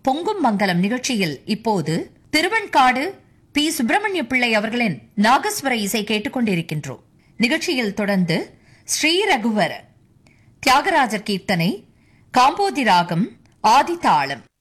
பொங்கும் மங்கலம் நிகழ்ச்சியில் இப்போது திருவெண்காடு பி. சுப்பிரமணிய பிள்ளை அவர்களின் நாகஸ்வர இசை கேட்டுக் கொண்டிருக்கின்றோம். நிகழ்ச்சியில் தொடர்ந்து ஸ்ரீ ரகுவர் தியாகராஜர் கீர்த்தனை, காம்போதி ராகம், ஆதி தாளம்.